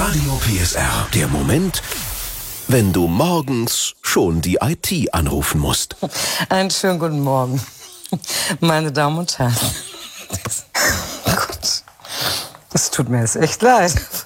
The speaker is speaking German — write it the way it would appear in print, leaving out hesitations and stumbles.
Radio PSR. Der Moment, wenn du morgens schon die IT anrufen musst. Einen schönen guten Morgen, meine Damen und Herren. Gott, das tut mir jetzt echt leid.